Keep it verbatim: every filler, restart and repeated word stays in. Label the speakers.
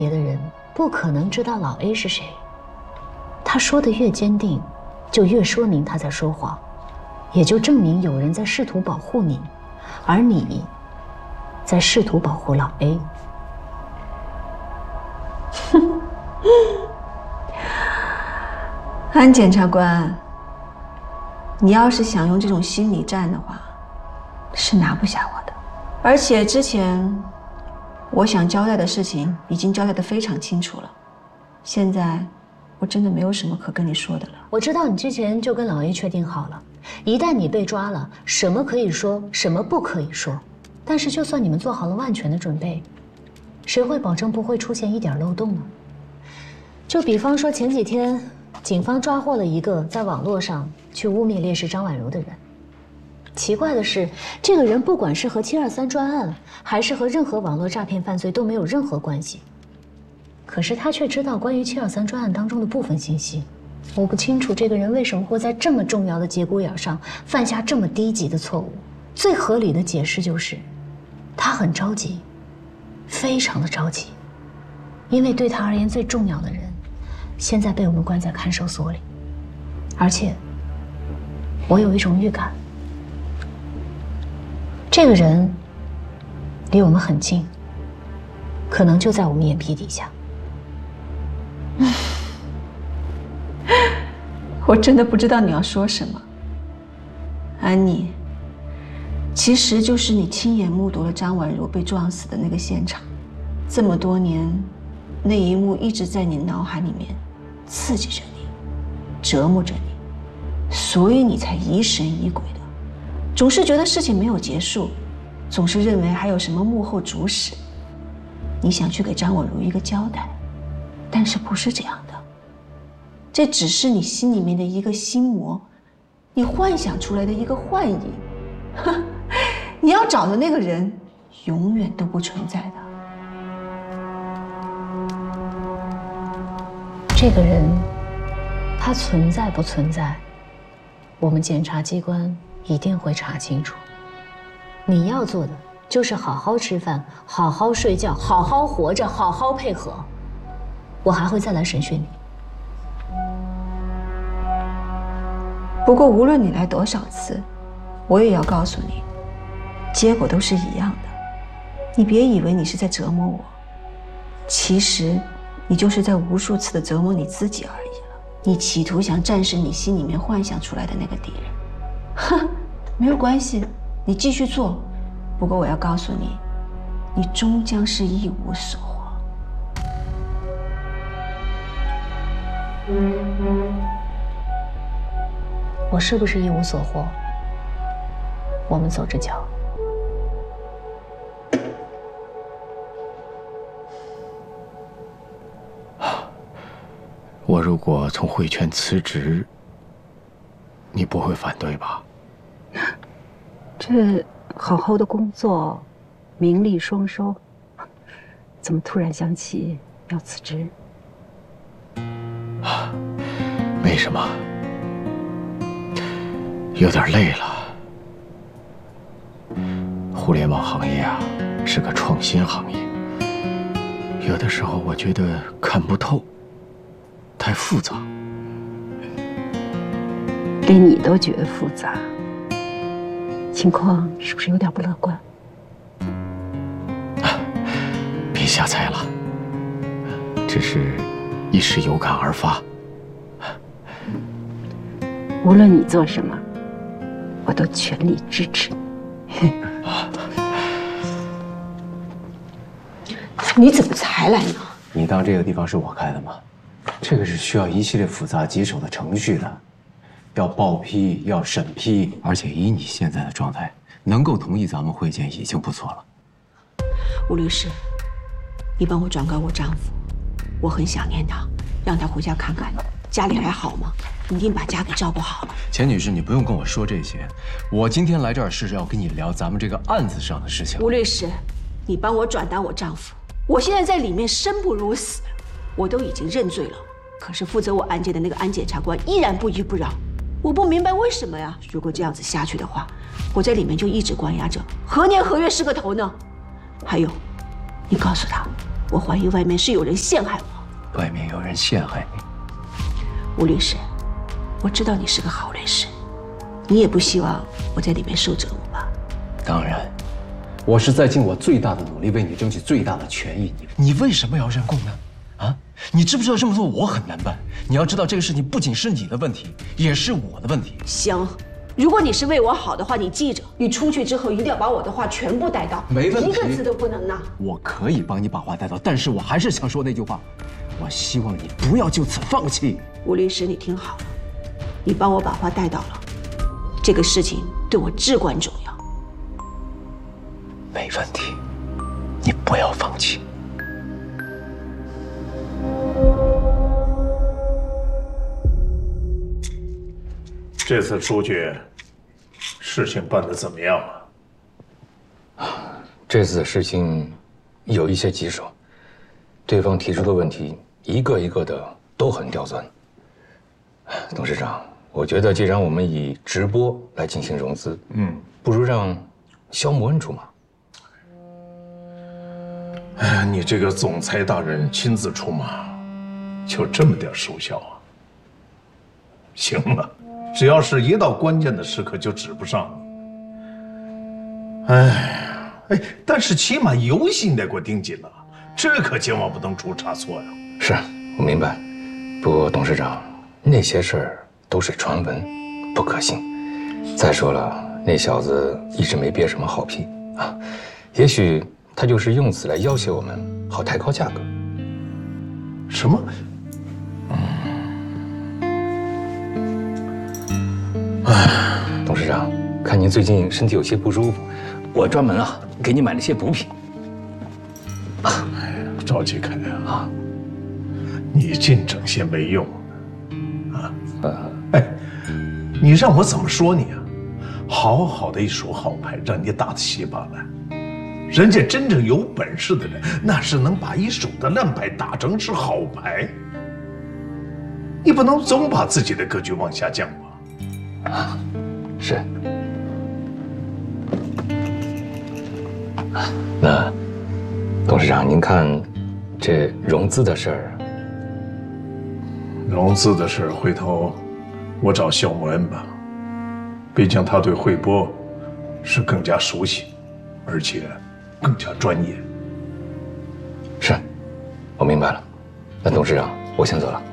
Speaker 1: 别的人不可能知道老 A 是谁。他说的越坚定，就越说明他在说谎，也就证明有人在试图保护你，而你在试图保护老 A。
Speaker 2: 安检察官，你要是想用这种心理战的话，是拿不下我的。而且之前我想交代的事情已经交代得非常清楚了，现在我真的没有什么可跟你说的了。
Speaker 1: 我知道你之前就跟老 A 确定好了，一旦你被抓了，什么可以说，什么不可以说。但是就算你们做好了万全的准备，谁会保证不会出现一点漏洞呢？就比方说前几天警方抓获了一个在网络上去污蔑烈士张婉如的人。奇怪的是，这个人不管是和七二三专案，还是和任何网络诈骗犯罪都没有任何关系。可是他却知道关于七二三专案当中的部分信息。我不清楚这个人为什么会在这么重要的节骨眼上犯下这么低级的错误。最合理的解释就是，他很着急，非常的着急，因为对他而言最重要的人，现在被我们关在看守所里，而且我有一种预感，这个人离我们很近，可能就在我们眼皮底下。
Speaker 2: 我真的不知道你要说什么，安妮。其实就是你亲眼目睹了张婉如被撞死的那个现场，这么多年，那一幕一直在你脑海里面刺激着你，折磨着你，所以你才疑神疑鬼的，总是觉得事情没有结束，总是认为还有什么幕后主使。你想去给张婉如一个交代，但是不是这样的，这只是你心里面的一个心魔，你幻想出来的一个幻影。哼，你要找的那个人永远都不存在的。
Speaker 1: 这个人，他存在不存在，我们检察机关一定会查清楚。你要做的就是好好吃饭，好好睡觉，好好活着，好好配合。我还会再来审讯你。
Speaker 2: 不过无论你来多少次，我也要告诉你，结果都是一样的。你别以为你是在折磨我，其实你就是在无数次的折磨你自己而已了。你企图想战胜你心里面幻想出来的那个敌人。哼，没有关系，你继续做。不过我要告诉你，你终将是一无所获。
Speaker 1: 我是不是一无所获？我们走着瞧。
Speaker 3: 我如果从汇圈辞职，你不会反对吧？
Speaker 4: 这好好的工作，名利双收，怎么突然想起要辞职？
Speaker 3: 啊，没什么，有点累了。互联网行业啊，是个创新行业，有的时候我觉得看不透，太复杂。
Speaker 4: 连你都觉得复杂，情况是不是有点不乐观？
Speaker 3: 啊，别瞎猜了，只是一时有感而发。
Speaker 4: 无论你做什么，我都全力支持你。
Speaker 2: 你怎么才来呢？
Speaker 5: 你当这个地方是我开的吗？这个是需要一系列复杂棘手的程序的，要报批，要审批，而且以你现在的状态，能够同意咱们会见已经不错了。
Speaker 2: 吴律师，你帮我转告我丈夫，我很想念他，让他回家看看，家里还好吗？一定把家给照顾好。
Speaker 5: 钱女士，你不用跟我说这些，我今天来这儿是要跟你聊咱们这个案子上的事情。
Speaker 2: 吴律师，你帮我转达我丈夫，我现在在里面生不如死，我都已经认罪了，可是负责我案件的那个安检察官依然不依不饶，我不明白为什么呀？如果这样子下去的话，我在里面就一直关押着，何年何月是个头呢？还有，你告诉他， 我怀疑外面是有人陷害我。
Speaker 3: 外面有人陷害你？
Speaker 2: 吴律师，我知道你是个好律师，你也不希望我在里面受折磨吧？
Speaker 3: 当然，我是在尽我最大的努力为你争取最大的权益。你你为什么要认供呢？啊，你知不知道这么做我很难办？你要知道这个事情不仅是你的问题，也是我的问题。
Speaker 2: 行，如果你是为我好的话，你记着，你出去之后一定要把我的话全部带到，
Speaker 3: 没问题，
Speaker 2: 一个字都不能拿。
Speaker 3: 我可以帮你把话带到，但是我还是想说那句话，我希望你不要就此放弃。
Speaker 2: 吴律师，你听好了，你帮我把话带到了，这个事情对我至关重要。
Speaker 3: 没问题，你不要放弃。
Speaker 6: 这次出去，事情办得怎么样啊？
Speaker 7: 这次的事情有一些棘手，对方提出的问题一个一个的都很刁钻。董事长，我觉得既然我们以直播来进行融资，嗯，不如让肖木恩出马。
Speaker 6: 哎呀，你这个总裁大人亲自出马，就这么点收效啊？行了，只要是一到关键的时刻就指不上你。哎，哎，但是起码游戏你得给我盯紧了，这可千万不能出差错呀。
Speaker 7: 是，我明白。不过董事长，那些事儿都是传闻，不可信。再说了，那小子一直没憋什么好屁啊，也许他就是用此来要挟我们，好抬高价格。
Speaker 6: 什么？
Speaker 7: 哎，董事长，看您最近身体有些不舒服，我专门啊给你买了些补品。
Speaker 6: 哎呀，赵继凯啊，你净整些没用的啊！哎，你让我怎么说你啊？好好的一手好牌，让你打得稀巴烂。人家真正有本事的人，那是能把一手的烂牌打成是好牌。你不能总把自己的格局往下降吧？
Speaker 7: 啊，是。那董事长，您看这融资的事儿，
Speaker 6: 融资的事，回头我找肖木恩吧。毕竟他对汇波是更加熟悉，而且更加专业。
Speaker 7: 是，我明白了。那董事长，我先走了。